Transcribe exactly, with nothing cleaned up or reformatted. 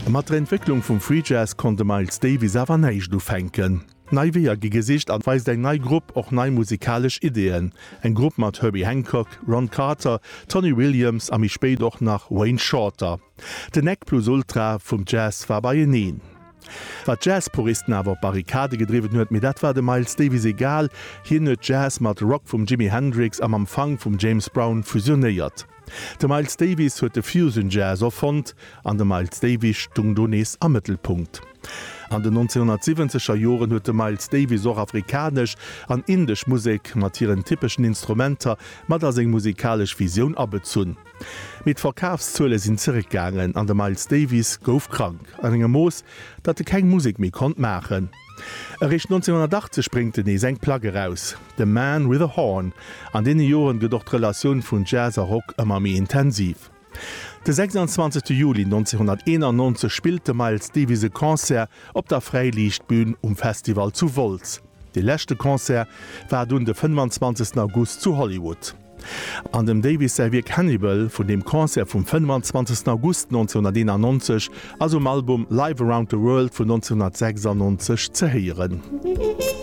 Mat der Entwicklung vum Free Jazz konnte Miles Davis awer neich du fenken. Neiweier gi Gesicht anweist eng nei Grupp och nei musikalisch Ideen. Eng Grupp mat Herbie Hancock, Ron Carter, Tony Williams a mi spéit doch nach Wayne Shorter. De Neck plus Ultra vum Jazz war bei jeneen. Wat Jazzpuristen awer Barrikade gedriwen huet, mit dat war de Miles Davis egal, hi net Jazz mat Rock vum Jimi Hendrix am Empfang vum James Brown fusionéiert. De Miles Davis huet de Fusion Jazz erfand, an de Miles Davis stung Dones am Mittelpunkt. An den neunzehnhundertsiebziger Joren huet de Miles Davis auch afrikanisch an indisch Musik mat ihren typischen Instrumenter mat as eng musikalisch Vision abezun. Mit Verkaufszölle sind zurückgegangen, an de Miles Davis gouf krank, an engem Moos, dat er kein Musik mehr konnt machen. Er rich neunzehnhundertachtzig springt den eng Plagge raus, The Man with a Horn, an den Joren gedocht Relation vun Jazz a Rock ëmmer mé intensiv. De sechsundzwanzigsten Juli neunzehnhunderteinundneunzig spielte Miles Davis e Konzert op der Freilichtbühn um Festival zu Volz. De lächte Konzert war dun de fünfundzwanzigsten August zu Hollywood. An dem Davis sei wie Cannibal vun dem Konzert vom fünfundzwanzigsten August neunzehnhunderteinundneunzig, also im Album Live Around the World von neunzehnhundertsechsundneunzig zu hören.